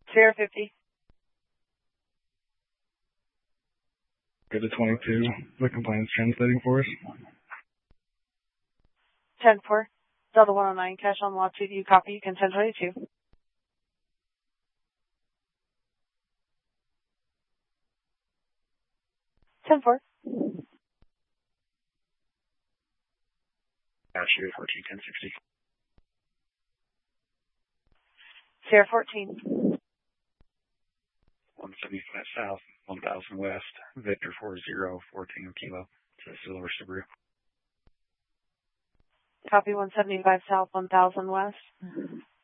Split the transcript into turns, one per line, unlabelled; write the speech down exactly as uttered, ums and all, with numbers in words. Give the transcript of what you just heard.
Sierra fifty.
Go to twenty-two. The complaint's translating for us.
ten four. Delta one oh nine, cash on lot two. Do you copy? You can ten twenty-two. ten four.
Sierra fourteen, ten sixty.
Sierra fourteen.
one seventy-five south, one thousand west, Victor four zero, fourteen kilo. It's a silver Subaru.
Copy one seventy-five south, one thousand west.